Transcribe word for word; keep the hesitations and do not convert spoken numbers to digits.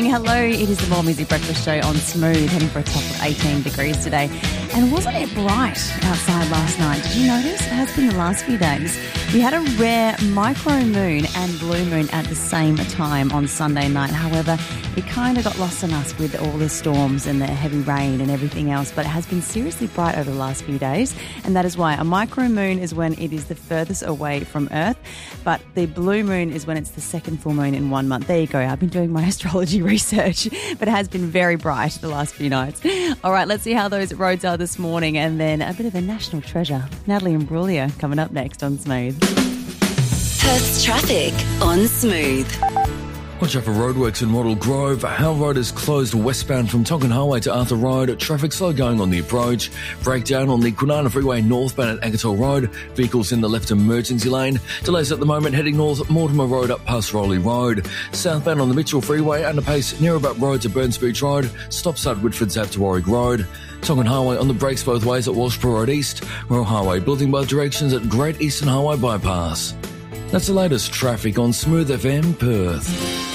Hello, it is the More Music Breakfast Show on Smooth, heading for a top of eighteen degrees today. And wasn't it bright outside last night? Did you notice? It has been the last few days. We had a rare micro moon and blue moon at the same time on Sunday night. However, it kind of got lost on us with all the storms and the heavy rain and everything else, but it has been seriously bright over the last few days, and that is why a micro moon is when it is the furthest away from Earth, but the blue moon is when it's the second full moon in one month. There you go. I've been doing my astrology research, but it has been very bright the last few nights. All right, let's see how those roads are this morning, and then a bit of a national treasure. Natalie Imbruglia coming up next on Smooth. Perth's traffic on Smooth. Watch out for roadworks in Wattle Grove. Howell Road is closed westbound from Tonkin Highway to Arthur Road. Traffic slow going on the approach. Breakdown on the Kwinana Freeway northbound at Agatol Road. Vehicles in the left emergency lane. Delays at the moment heading north Mortimer Road up past Rowley Road. Southbound on the Mitchell Freeway. Underpace near about Road to Burns Beach Road. Stops at Whitford's Ave to Warwick Road. Tonkin Highway on the brakes both ways at Walshpur Road East. Royal Highway building both directions at Great Eastern Highway Bypass. That's the latest traffic on Smooth F M Perth.